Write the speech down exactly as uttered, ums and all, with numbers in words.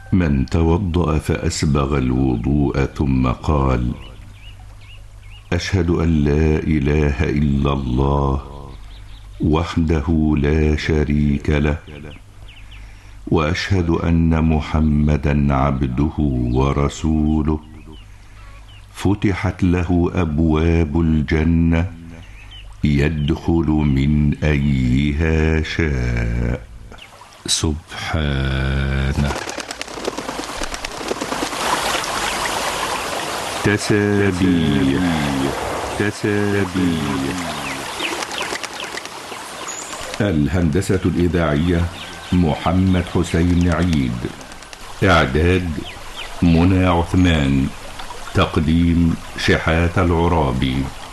من توضأ فأسبغ الوضوء ثم قال: أشهد أن لا إله إلا الله وحده لا شريك له، وأشهد أن محمدا عبده ورسوله، فتحت له أبواب الجنة يدخل من أيها شاء. سبحانه. تسابيح تسابيح. الهندسة الإذاعية محمد حسين عيد. إعداد منى عثمان. تقديم شحات العرابي.